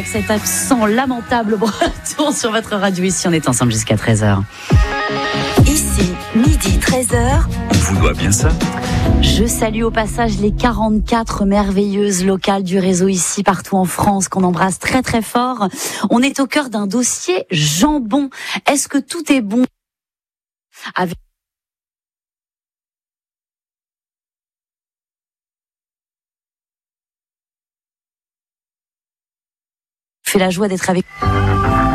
avec cet accent lamentable breton sur votre radio. Ici, on est ensemble jusqu'à 13h. Ici, midi 13h. On vous doit bien ça. Je salue au passage les 44 merveilleuses locales du réseau ici, partout en France, qu'on embrasse très très fort. On est au cœur d'un dossier jambon. Est-ce que tout est bon avec fait la joie d'être avec